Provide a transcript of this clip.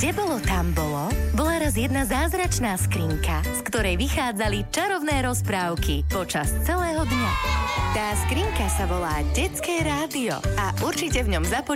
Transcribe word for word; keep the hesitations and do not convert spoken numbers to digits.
Kde bolo, tam bolo, bola raz jedna zázračná skrinka, z ktorej vychádzali čarovné rozprávky počas celého dňa. Tá skrinka sa volá Detské rádio a určite v ňom započítať